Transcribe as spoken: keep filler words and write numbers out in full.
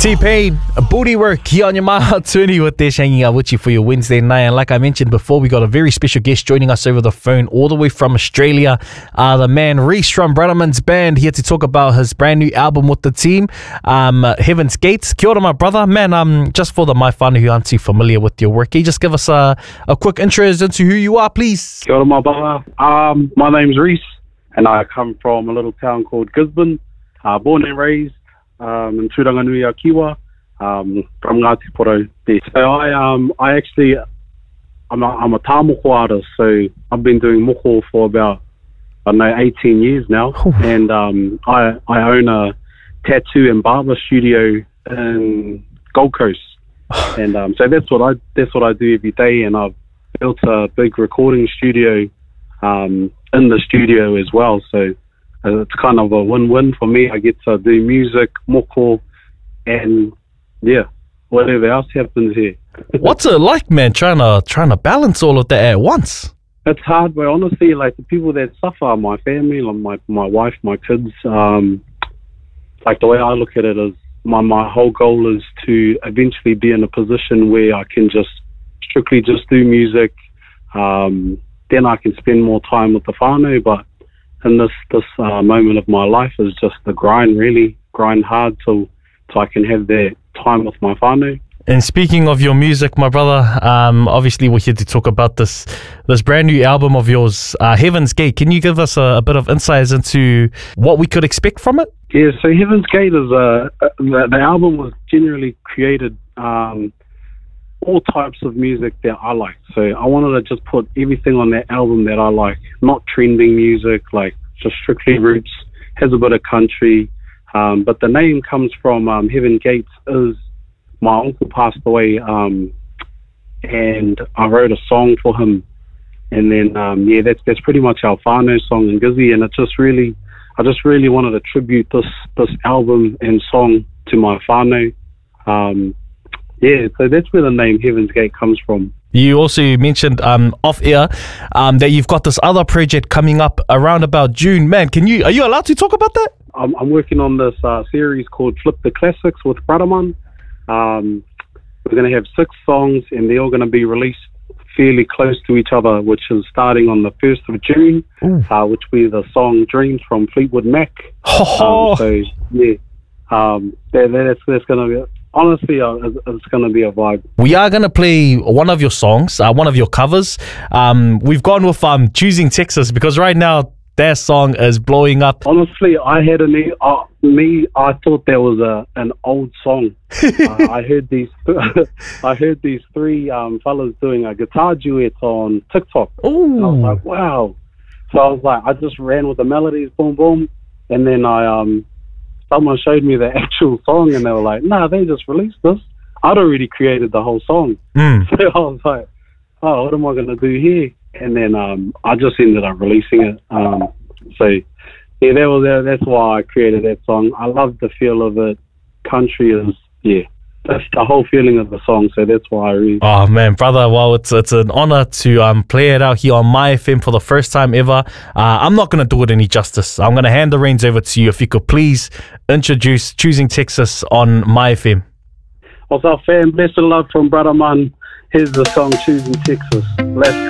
T-Pain, Booty Work here on your Maha twenty with Desh hanging out with you for your Wednesday night. And like I mentioned before, we got a very special guest joining us over the phone all the way from Australia. Uh, the man Reese from Brotherman's Band here to talk about his brand new album with the team, um, Heaven's Gates. Kia ora, my brother. Man, um, just for the my whānau who aren't too familiar with your work, can you just give us a, a quick intro into who you are, please? Kia ora, my brother. Um, my name's Reese, and I come from a little town called Gisborne, uh, born and raised. Um, in Turanganui a Kiwa, um, from Ngāti Porou. So I, um, I actually, I'm a, I'm a tā moko artist, so I've been doing moko for about, I don't know, eighteen years now. Ooh. And um, I, I own a tattoo and barber studio in Gold Coast, and um, so that's what I, that's what I do every day. And I've built a big recording studio um, in the studio as well. So it's kind of a win-win for me. I get to do music, moko, and yeah, whatever else happens here. What's it like, man, trying to trying to balance all of that at once? It's hard, but honestly, like the people that suffer are my family, like my my wife, my kids. Um, like the way I look at it is, my my whole goal is to eventually be in a position where I can just strictly just do music. Um, then I can spend more time with the whānau, but in this this uh, moment of my life is just the grind, really grind hard till, till I can have that time with my whānau. And speaking of your music, my brother, um, obviously we're here to talk about this this brand new album of yours, uh, Heaven's Gate. Can you give us a, a bit of insights into what we could expect from it? Yeah, so Heaven's Gate is a, a the, the album was generally created um, all types of music that I like. So I wanted to just put everything on that album that I like, not trending music, like just strictly roots, has a bit of country. Um, but the name comes from um, Heaven Gates is my uncle passed away, um, and I wrote a song for him. And then, um, yeah, that's that's pretty much our whānau song in Gizzy. And it just really, I just really wanted to tribute this, this album and song to my whānau. Um, Yeah, so that's where the name Heaven's Gate comes from. You also mentioned um, off air um, that you've got this other project coming up around about June. Man, can you are you allowed to talk about that? I'm, I'm working on this uh, series called Flip the Classics with Brotherman. Um, we're going to have six songs, and they're all going to be released fairly close to each other, which is starting on the first of June, uh, which will be the song Dreams from Fleetwood Mac. Oh. Um, so, yeah, um, that, that's, that's going to be... Honestly, uh, it's going to be a vibe. We are going to play one of your songs, uh, one of your covers. Um, we've gone with um, Choosing Texas because right now that song is blowing up. Honestly, I had a uh, me. I thought there was a an old song. uh, I heard these. I heard these three um, fellas doing a guitar duet on TikTok. Ooh. And I was like, wow. So I was like, I just ran with the melodies, boom, boom, and then I um. someone showed me the actual song and they were like, nah, they just released this. I'd already created the whole song. Mm. So I was like, oh, what am I going to do here? And then um, I just ended up releasing it. Um, so, yeah, that was, uh, that's why I created that song. I love the feel of it. Country is, yeah, that's the whole feeling of the song, so that's why I really... Oh, man, brother, well, it's it's an honor to um play it out here on My F M for the first time ever. Uh, I'm not going to do it any justice. I'm going to hand the reins over to you. If you could please introduce Choosing Texas on My F M. What's up, fam? Blessed love from Brotherman. Here's the song Choosing Texas. Let's go.